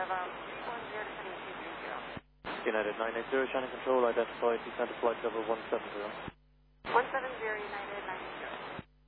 United 980, Shannon Control, identify descent to flight level 170. 170 United 980.